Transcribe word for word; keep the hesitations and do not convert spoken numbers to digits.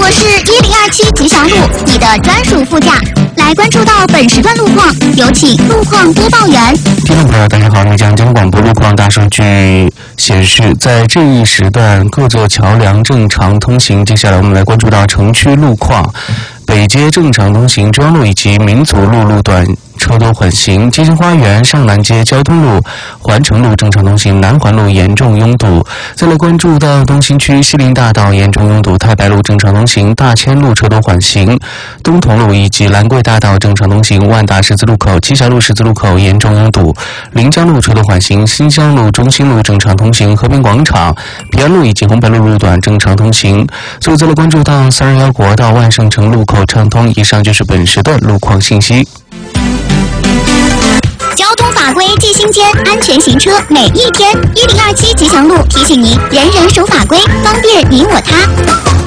我是一零二七吉祥路，你的专属副驾。来关注到本时段路况，有请路况播报员。 听众朋友，大家好，丽江交通广播路况大数据显示，在这一时段各座桥梁正常通行。接下来我们来关注到城区路况。北街正常通行，中央路以及民族路路段车多缓行，金星花园、上南街、交通路、环城路正常通行，南环路严重拥堵。再来关注到东新区西林大道严重拥堵，太白路正常通行，大千路车多缓行，东同路以及兰桂大道正常通行，万达十字路口、栖霞路十字路口严重拥堵，临江路车多缓行，新乡路、中心路正常通行，和平广场、平安路以及红白路路段正常通行。最后再来关注到三二一国道万盛城路口畅通。以上就是本时段路况信息。 交通法规记心间，安全行车每一天。一零二七吉祥路提醒您：人人守法规，方便你我他。